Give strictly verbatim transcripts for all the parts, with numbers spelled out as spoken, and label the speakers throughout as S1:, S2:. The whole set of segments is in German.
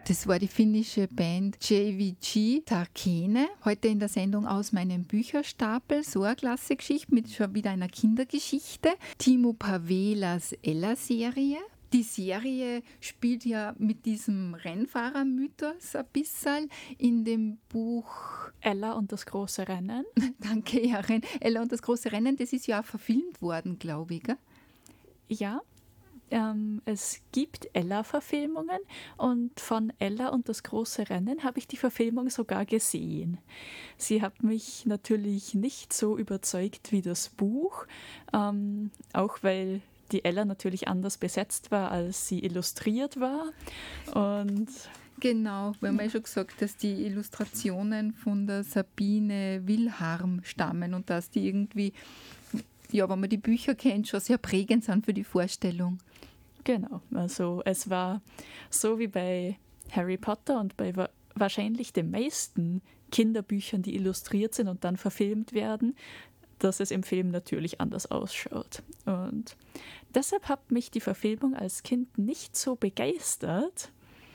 S1: Das war die finnische Band J V G Tarkene. Heute in der Sendung aus meinem Bücherstapel. So eine klasse Geschichte mit schon wieder einer Kindergeschichte. Timo Pavelas Ella-Serie. Die Serie spielt ja mit diesem Rennfahrermythos ein bisschen in dem Buch
S2: Ella und das große Rennen.
S1: Danke, Erin. Ella und das große Rennen, das ist ja auch verfilmt worden, glaube ich, gell?
S2: Ja. Ähm, es gibt Ella-Verfilmungen und von Ella und das große Rennen habe ich die Verfilmung sogar gesehen. Sie hat mich natürlich nicht so überzeugt wie das Buch, ähm, auch weil die Ella natürlich anders besetzt war, als sie illustriert war. Und
S1: genau, wir haben ja schon gesagt, dass die Illustrationen von der Sabine Wilharm stammen und dass die irgendwie, ja, wenn man die Bücher kennt, schon sehr prägend sind für die Vorstellung.
S2: Genau, also es war so wie bei Harry Potter und bei wa- wahrscheinlich den meisten Kinderbüchern, die illustriert sind und dann verfilmt werden, dass es im Film natürlich anders ausschaut. Und deshalb hat mich die Verfilmung als Kind nicht so begeistert,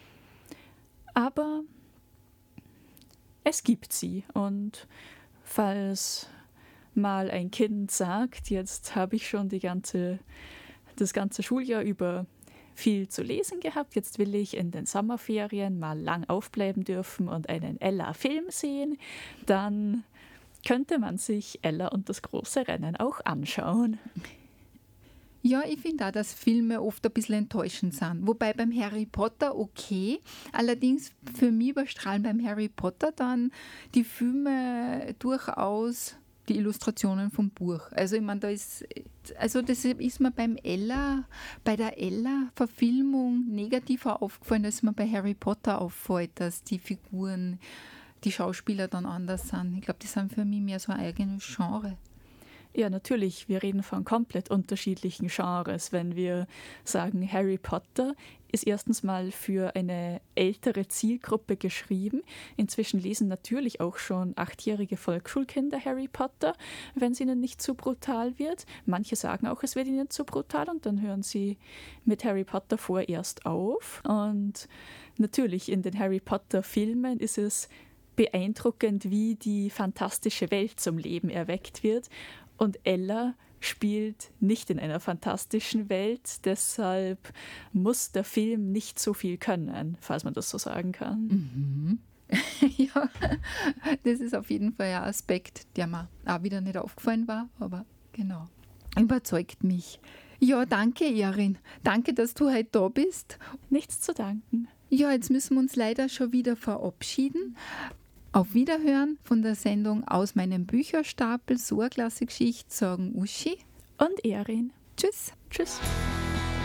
S2: aber es gibt sie. Und falls mal ein Kind sagt, jetzt habe ich schon die ganze, das ganze Schuljahr über viel zu lesen gehabt, jetzt will ich in den Sommerferien mal lang aufbleiben dürfen und einen Ella-Film sehen, dann könnte man sich Ella und das große Rennen auch anschauen.
S1: Ja, ich finde auch, dass Filme oft ein bisschen enttäuschend sind. Wobei beim Harry Potter okay. Allerdings für mich überstrahlen beim Harry Potter dann die Filme durchaus die Illustrationen vom Buch. Also ich meine, da ist, also das ist mir beim Ella, bei der Ella-Verfilmung negativer aufgefallen, als mir bei Harry Potter auffällt, dass die Figuren, die Schauspieler dann anders sind. Ich glaube, die sind für mich mehr so ein eigenes Genre.
S2: Ja, natürlich, wir reden von komplett unterschiedlichen Genres. Wenn wir sagen, Harry Potter ist erstens mal für eine ältere Zielgruppe geschrieben. Inzwischen lesen natürlich auch schon achtjährige Volksschulkinder Harry Potter, wenn es ihnen nicht zu brutal wird. Manche sagen auch, es wird ihnen zu brutal und dann hören sie mit Harry Potter vorerst auf. Und natürlich in den Harry Potter Filmen ist es beeindruckend, wie die fantastische Welt zum Leben erweckt wird. Und Ella spielt nicht in einer fantastischen Welt, deshalb muss der Film nicht so viel können, falls man das so sagen kann.
S1: Mhm. Ja, das ist auf jeden Fall ein Aspekt, der mir auch wieder nicht aufgefallen war, aber genau, überzeugt mich. Ja, danke, Erin. Danke, dass du heute da bist.
S2: Nichts zu danken.
S1: Ja, jetzt müssen wir uns leider schon wieder verabschieden. Auf Wiederhören von der Sendung aus meinem Bücherstapel. So eine klasse Geschichte, sagen Uschi
S2: und Erin.
S1: Tschüss.
S2: Tschüss.